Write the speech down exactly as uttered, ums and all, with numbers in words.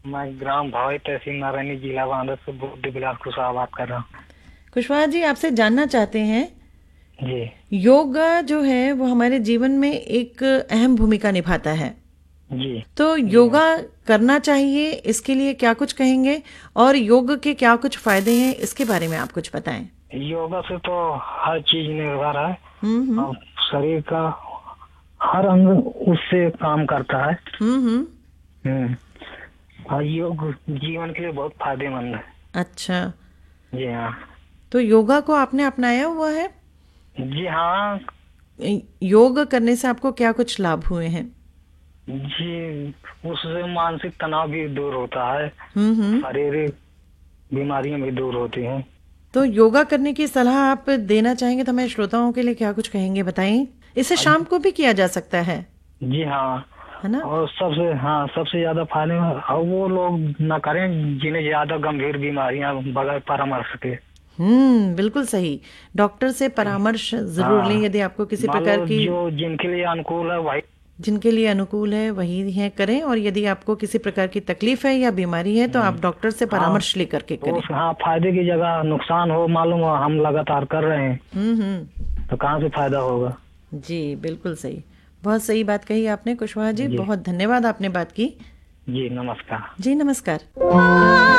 मैं ग्राम भावे तहसील नारायणी जिला बांदा से बुद्धि विलास कुशवाहा बात कर रहा हूँ। कुशवाहा जी, आपसे जानना चाहते हैं, जी योगा जो है वो हमारे जीवन में एक अहम भूमिका निभाता है। जी तो जी हाँ। योगा करना चाहिए, इसके लिए क्या कुछ कहेंगे? और योग के क्या कुछ फायदे हैं, इसके बारे में आप कुछ बताएं। योगा से तो हर चीज निर्भर है। हम्म हम्म और शरीर का हर अंग उससे काम करता है। हम्म हम्म हम्म। और योग जीवन के लिए बहुत फायदेमंद है। अच्छा, जी हाँ। तो योगा को आपने अपनाया हुआ है? जी हाँ। योग करने से आपको क्या कुछ लाभ हुए हैं? जी, उससे मानसिक तनाव भी दूर होता है। हम्म हम्म शारीरिक बीमारियां भी दूर होती हैं। तो योगा करने की सलाह आप देना चाहेंगे तो हमारे श्रोताओं के लिए क्या कुछ कहेंगे, बताएं। इसे शाम को भी किया जा सकता है जी हाँ। है ना? और सबसे हाँ सबसे ज्यादा फायदे और वो लोग न करें जिन्हें ज्यादा गंभीर बीमारियां बगैर परामर्श के। हम्म, बिल्कुल सही। डॉक्टर से परामर्श जरूर लें हाँ, यदि आपको किसी मान प्रकार लो की, जो जिनके लिए अनुकूल है वही। जिनके लिए अनुकूल है वही है करें, और यदि आपको किसी प्रकार की तकलीफ है या बीमारी है तो हम्म, आप डॉक्टर से हाँ परामर्श लेकर के तो करें। उस हाँ फायदे की जगह नुकसान हो मालूम हो हम लगातार कर रहे हैं हम्म हम्म तो कहाँ से फायदा होगा। जी, बिल्कुल सही। बहुत सही बात कही आपने कुशवाहा जी, जी बहुत धन्यवाद, आपने बात की। जी नमस्कार। जी नमस्कार।